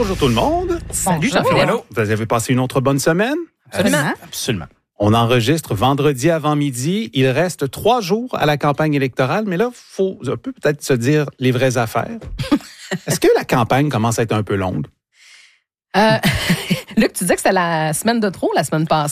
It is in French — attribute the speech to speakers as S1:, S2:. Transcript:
S1: bonjour tout le monde.
S2: Salut Jean-Philippe.
S1: Vous avez passé une autre bonne semaine?
S2: Absolument.
S1: On enregistre vendredi avant midi. Il reste 3 jours à la campagne électorale, mais là, il faut un peu peut-être se dire les vraies affaires. Est-ce que la campagne commence à être un peu longue?
S3: Luc, tu disais que c'était la semaine de trop la semaine passée.